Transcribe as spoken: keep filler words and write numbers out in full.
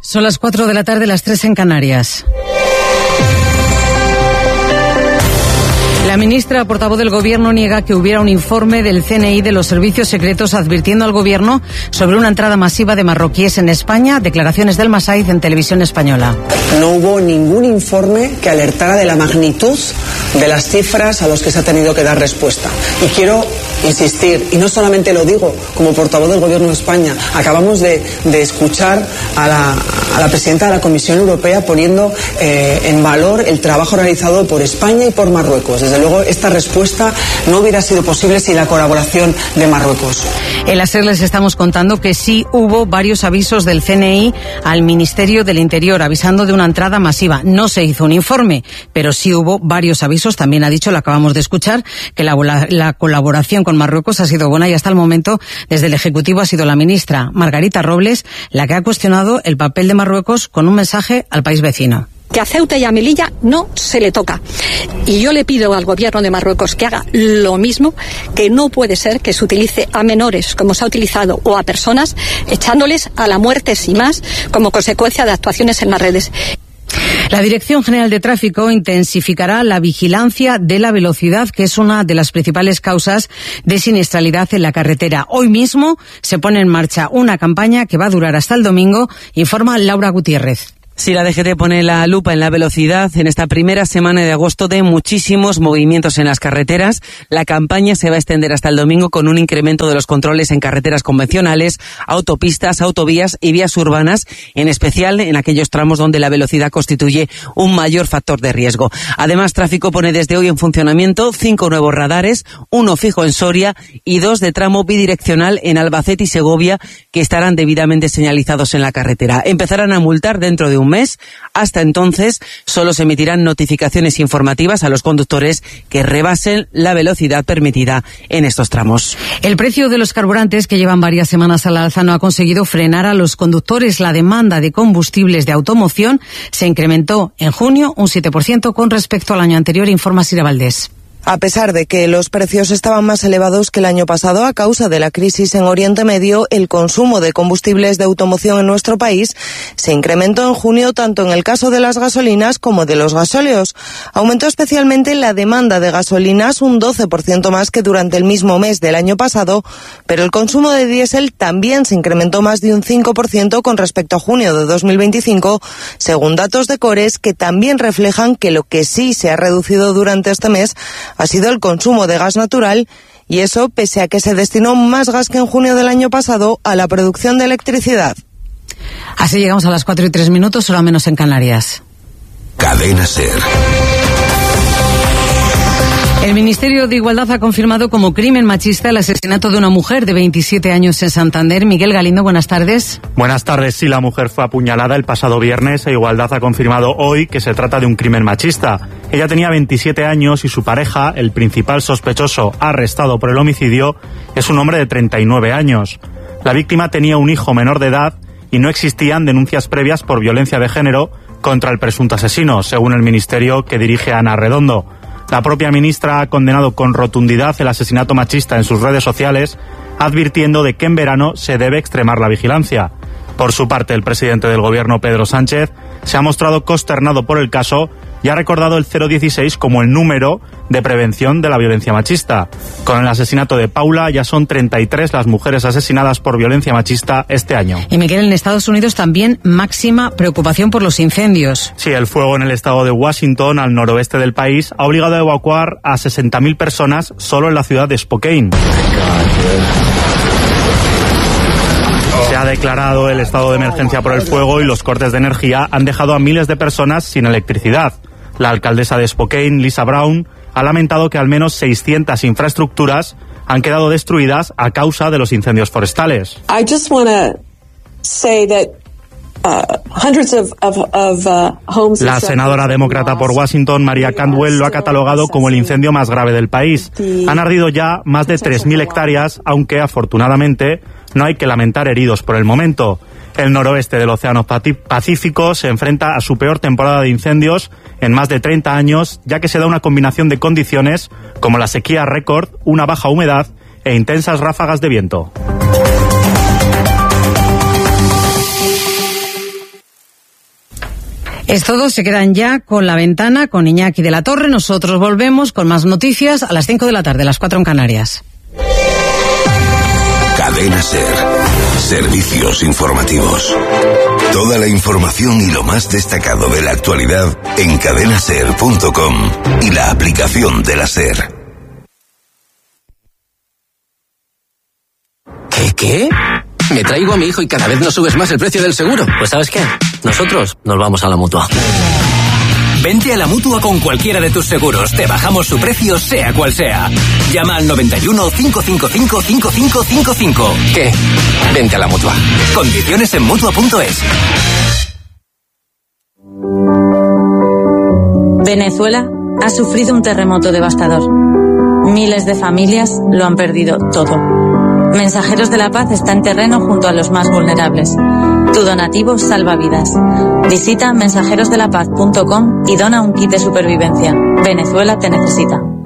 Son las cuatro de la tarde, las tres en Canarias. La ministra portavoz del Gobierno niega que hubiera un informe del C N I de los servicios secretos advirtiendo al Gobierno sobre una entrada masiva de marroquíes en España. Declaraciones del Masaiz en Televisión Española. No hubo ningún informe que alertara de la magnitud de las cifras a los que se ha tenido que dar respuesta. Y quiero insistir, y no solamente lo digo como portavoz del Gobierno de España, acabamos de, de escuchar a la, a la presidenta de la Comisión Europea poniendo eh, en valor el trabajo realizado por España y por Marruecos. Desde luego, esta respuesta no hubiera sido posible sin la colaboración de Marruecos. En la SER les estamos contando que sí hubo varios avisos del C N I al Ministerio del Interior, avisando de una entrada masiva. No se hizo un informe, pero sí hubo varios avisos. También ha dicho, lo acabamos de escuchar, que la, la colaboración con Marruecos ha sido buena y hasta el momento, desde el Ejecutivo, ha sido la ministra Margarita Robles la que ha cuestionado el papel de Marruecos con un mensaje al país vecino. Que a Ceuta y a Melilla no se le toca. Y yo le pido al gobierno de Marruecos que haga lo mismo, que no puede ser que se utilice a menores, como se ha utilizado, o a personas, echándoles a la muerte sin más, como consecuencia de actuaciones en las redes. La Dirección General de Tráfico intensificará la vigilancia de la velocidad, que es una de las principales causas de siniestralidad en la carretera. Hoy mismo se pone en marcha una campaña que va a durar hasta el domingo, informa Laura Gutiérrez. Sí, la D G T pone la lupa en la velocidad en esta primera semana de agosto de muchísimos movimientos en las carreteras. La campaña se va a extender hasta el domingo con un incremento de los controles en carreteras convencionales, autopistas, autovías y vías urbanas, en especial en aquellos tramos donde la velocidad constituye un mayor factor de riesgo. Además, Tráfico pone desde hoy en funcionamiento cinco nuevos radares, uno fijo en Soria y dos de tramo bidireccional en Albacete y Segovia, que estarán debidamente señalizados en la carretera. Empezarán a multar dentro de un mes. Hasta entonces solo se emitirán notificaciones informativas a los conductores que rebasen la velocidad permitida en estos tramos. El precio de los carburantes, que llevan varias semanas al alza, no ha conseguido frenar a los conductores. La demanda de combustibles de automoción se incrementó en junio un siete por ciento con respecto al año anterior, informa Sira Valdés. A pesar de que los precios estaban más elevados que el año pasado a causa de la crisis en Oriente Medio, el consumo de combustibles de automoción en nuestro país se incrementó en junio tanto en el caso de las gasolinas como de los gasóleos. Aumentó especialmente la demanda de gasolinas un doce por ciento más que durante el mismo mes del año pasado, pero el consumo de diésel también se incrementó más de un cinco por ciento con respecto a junio de dos mil veinticinco, según datos de Cores, que también reflejan que lo que sí se ha reducido durante este mes ha sido el consumo de gas natural, y eso pese a que se destinó más gas que en junio del año pasado a la producción de electricidad. Así llegamos a las cuatro y tres minutos, hora menos en Canarias. Cadena SER. El Ministerio de Igualdad ha confirmado como crimen machista el asesinato de una mujer de veintisiete años en Santander. Miguel Galindo, buenas tardes. Buenas tardes. Sí, la mujer fue apuñalada el pasado viernes e Igualdad ha confirmado hoy que se trata de un crimen machista. Ella tenía veintisiete años y su pareja, el principal sospechoso arrestado por el homicidio, es un hombre de treinta y nueve años. La víctima tenía un hijo menor de edad y no existían denuncias previas por violencia de género contra el presunto asesino, según el ministerio que dirige Ana Redondo. La propia ministra ha condenado con rotundidad el asesinato machista en sus redes sociales, advirtiendo de que en verano se debe extremar la vigilancia. Por su parte, el presidente del Gobierno, Pedro Sánchez, se ha mostrado consternado por el caso y ha recordado el cero dieciséis como el número de prevención de la violencia machista. Con el asesinato de Paula ya son treinta y tres las mujeres asesinadas por violencia machista este año. Y Miguel, en Estados Unidos también máxima preocupación por los incendios. Sí, el fuego en el estado de Washington, al noroeste del país, ha obligado a evacuar a sesenta mil personas solo en la ciudad de Spokane. Se ha declarado el estado de emergencia por el fuego y los cortes de energía han dejado a miles de personas sin electricidad. La alcaldesa de Spokane, Lisa Brown, ha lamentado que al menos seiscientas infraestructuras han quedado destruidas a causa de los incendios forestales. I just want to say that Uh, hundreds of, of, of, uh, homes La senadora demócrata por Washington, Maria Cantwell, lo ha catalogado como el incendio más grave del país. Han ardido ya más de tres mil hectáreas, aunque afortunadamente no hay que lamentar heridos por el momento. El noroeste del Océano Pacífico se enfrenta a su peor temporada de incendios en más de treinta años, ya que se da una combinación de condiciones como la sequía récord, una baja humedad e intensas ráfagas de viento. Es todo, se quedan ya con La Ventana, con Iñaki de la Torre. Nosotros volvemos con más noticias a las cinco de la tarde, las cuatro en Canarias. Cadena SER. Servicios informativos. Toda la información y lo más destacado de la actualidad en cadena ser punto com y la aplicación de la SER. ¿Qué, qué? Me traigo a mi hijo y cada vez nos subes más el precio del seguro. Pues ¿sabes qué? Nosotros nos vamos a la Mutua. Vente a la Mutua con cualquiera de tus seguros. Te bajamos su precio, sea cual sea. Llama al noventa y uno, cinco cinco cinco, cinco cinco cinco cinco. ¿Qué? Vente a la Mutua. Condiciones en Mutua punto es. Venezuela ha sufrido un terremoto devastador. Miles de familias lo han perdido todo. Mensajeros de la Paz está en terreno junto a los más vulnerables. Tu donativo salva vidas. Visita mensajeros de la paz punto com y dona un kit de supervivencia. Venezuela te necesita.